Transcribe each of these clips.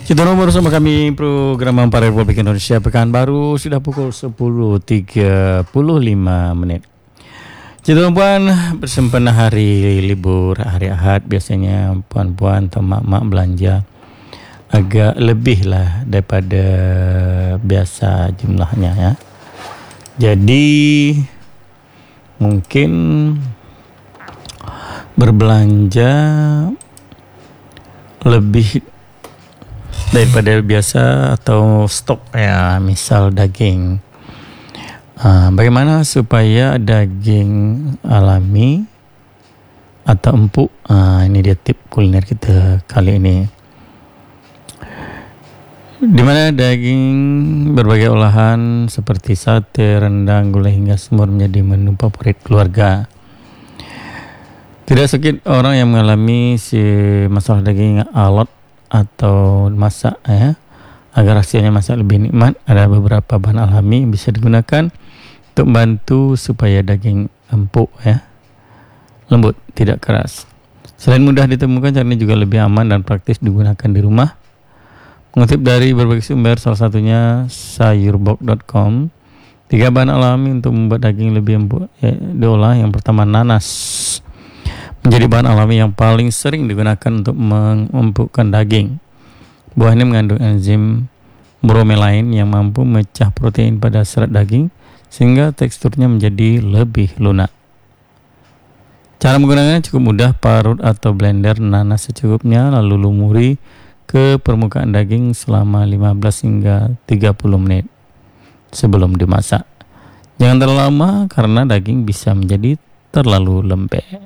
Kita nomor bersama kami program Ampara Republik Indonesia Pekanbaru sudah pukul 10.35 menit. Jadi puan bersempena hari libur hari Ahad, biasanya puan-puan atau mak-mak belanja agak lebih lah daripada biasa jumlahnya ya. Jadi mungkin berbelanja lebih daripada biasa atau stok ya, misal daging. Bagaimana supaya daging alami atau empuk? Ini dia tip kuliner kita kali ini. Di mana daging berbagai olahan seperti sate, rendang, gulai hingga semur menjadi menu favorit keluarga. Tidak sedikit orang yang mengalami masalah daging alot atau masak ya, agar hasilnya masak lebih nikmat. Ada beberapa bahan alami yang bisa digunakan untuk membantu supaya daging empuk ya, lembut, tidak keras. Selain mudah ditemukan, caranya juga lebih aman dan praktis digunakan di rumah. Mengutip dari berbagai sumber, salah satunya sayurbok.com, 3 bahan alami untuk membuat daging lebih empuk diolah. Yang pertama, nanas menjadi bahan alami yang paling sering digunakan untuk mengempukkan daging. Buah ini mengandung enzim bromelain yang mampu memecah protein pada serat daging sehingga teksturnya menjadi lebih lunak. Cara menggunakannya cukup mudah. Parut atau blender nanas secukupnya, lalu lumuri ke permukaan daging selama 15 hingga 30 menit sebelum dimasak. Jangan terlalu lama karena daging bisa menjadi terlalu lembek.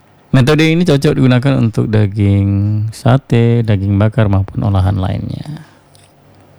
Metode ini cocok digunakan untuk daging sate, daging bakar maupun olahan lainnya.